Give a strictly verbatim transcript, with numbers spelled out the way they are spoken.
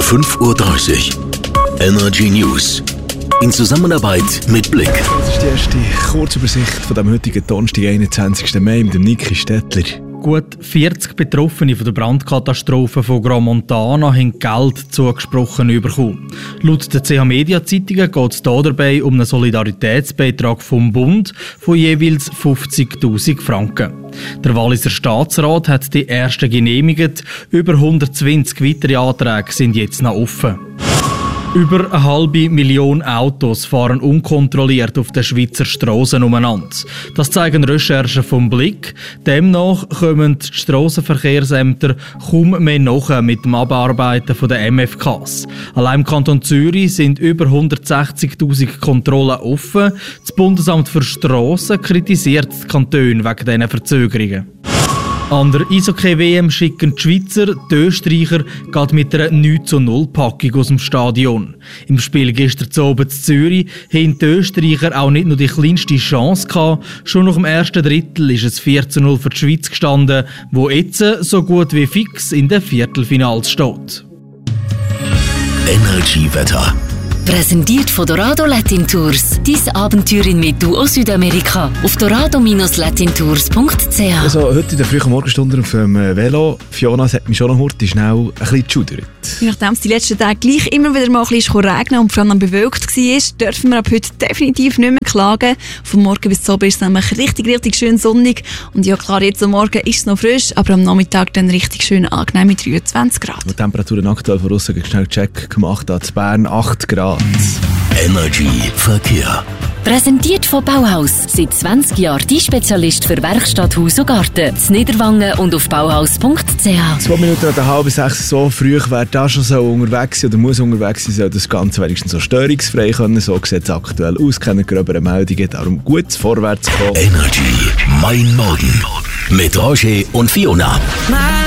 fünf Uhr dreißig. Energy News. In Zusammenarbeit mit Blick. Das ist die erste Kurzübersicht von dem heutigen Donnerstag, einundzwanzigsten Mai, mit dem Niki Stettler. Gut vierzig Betroffene von der Brandkatastrophe von Grand Montana haben Geld zugesprochen bekommen. Laut der C H Media Zeitungen geht es hier dabei um einen Solidaritätsbeitrag vom Bund von jeweils fünfzigtausend Franken. Der Walliser Staatsrat hat die ersten genehmigt. Über hundertzwanzig weitere Anträge sind jetzt noch offen. Über eine halbe Million Autos fahren unkontrolliert auf den Schweizer Strassen umeinander. Das zeigen Recherchen vom Blick. Demnach kommen die Strassenverkehrsämter kaum mehr nach mit dem Abarbeiten der M F Ks. Allein im Kanton Zürich sind über hundertsechzigtausend Kontrollen offen. Das Bundesamt für Strassen kritisiert die Kantone wegen diesen Verzögerungen. An der Eishockey-W M schicken die Schweizer, die Österreicher, geht mit einer neun zu null Packung aus dem Stadion. Im Spiel gestern Abend in Zürich haben die Österreicher auch nicht nur die kleinste Chance gehabt. Schon nach dem ersten Drittel ist es vier zu null für die Schweiz gestanden, wo jetzt so gut wie fix in den Viertelfinals steht. Energy-Wetter. Präsentiert von Dorado Latin Tours. Dein Abenteuer in Medu Südamerika. Auf dorado Latin tours punkt c h. Also heute in der frühen Morgenstunde auf dem Velo. Fiona, es hat mich schon noch heute schnell ein bisschen geschudert. Nachdem es die letzten Tage gleich immer wieder mal ein bisschen regnen und vor allem bewölkt war, dürfen wir ab heute definitiv nicht mehr klagen. Von morgen bis zum Abend ist es nämlich richtig, richtig schön sonnig. Und ja klar, jetzt am Morgen ist es noch frisch, aber am Nachmittag dann richtig schön angenehm mit dreiundzwanzig Grad. Die Temperaturen aktuell von außen schnell Check gemacht hat. In Bern acht Grad. Energy Verkehr. Präsentiert von Bauhaus. Seit zwanzig Jahren die Spezialist für Werkstatt, Haus und Garten. In Niederwangen und auf bauhaus punkt c h. Zwei Minuten an halb sechs, so früh, wer da schon so unterwegs sein oder muss unterwegs sein, soll das Ganze wenigstens so störungsfrei können. So sieht es aktuell aus, keine gröberen Meldungen, darum gut vorwärts kommen. Energy, mein Morgen. Mit Roger und Fiona.